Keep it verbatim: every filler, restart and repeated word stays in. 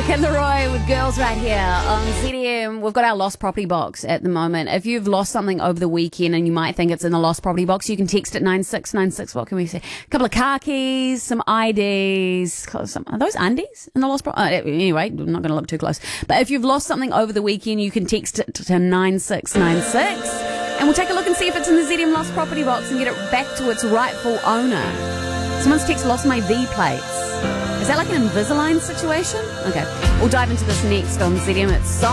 Ken Leroy with Girls right here on Z D M. We've got our lost property box at the moment. If you've lost something over the weekend and you might think it's in the lost property box, you can text it nine six nine six. What can we say? A couple of car keys, some I Ds. Some, are those undies in the lost property? Uh, anyway, I'm not going to look too close. But if you've lost something over the weekend, you can text it to nine six nine six. And we'll take a look and see if it's in the Z D M lost property box and get it back to its rightful owner. Someone's text lost my V plates. Is that like an Invisalign situation? Okay, we'll dive into this next on Z D M. It's so